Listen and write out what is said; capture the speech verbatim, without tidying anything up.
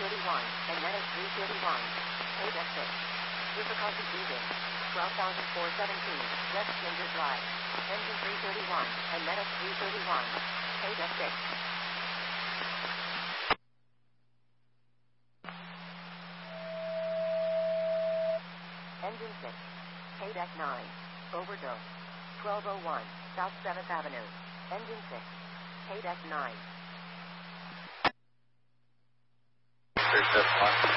thirty-one, and Meadows three thirty-one. Page F six. Difficulty breathing. twelve thousand four hundred seventeen, West Ginger Drive. Engine three thirty-one, and Meadows three thirty-one. Page F six. Engine six. Page F nine. Overdose. twelve oh one, South seventh Avenue. Engine six. Page F nine. There's just one.